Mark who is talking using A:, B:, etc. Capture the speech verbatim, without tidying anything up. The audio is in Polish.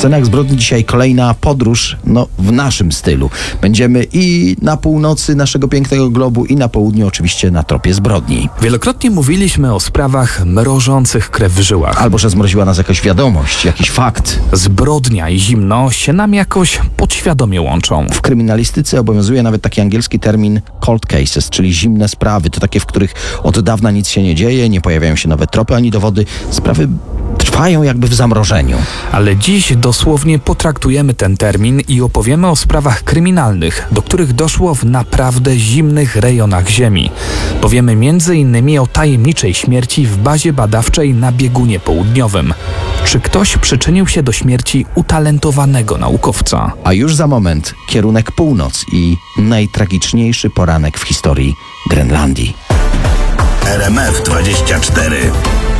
A: scenach zbrodni dzisiaj kolejna podróż, no w naszym stylu. Będziemy i na północy naszego pięknego globu, i na południu oczywiście na tropie zbrodni.
B: Wielokrotnie mówiliśmy o sprawach mrożących krew w żyłach.
A: Albo że zmroziła nas jakaś wiadomość, jakiś fakt.
B: Zbrodnia i zimno się nam jakoś podświadomie łączą.
A: W kryminalistyce obowiązuje nawet taki angielski termin cold cases, czyli zimne sprawy. To takie, w których od dawna nic się nie dzieje, nie pojawiają się nowe tropy ani dowody. Sprawy trwają jakby w zamrożeniu.
B: Ale dziś dosłownie potraktujemy ten termin i opowiemy o sprawach kryminalnych, do których doszło w naprawdę zimnych rejonach ziemi. Powiemy między innymi o tajemniczej śmierci w bazie badawczej na biegunie południowym. Czy ktoś przyczynił się do śmierci utalentowanego naukowca?
A: A już za moment kierunek północ i najtragiczniejszy poranek w historii Grenlandii.
C: R M F dwadzieścia cztery.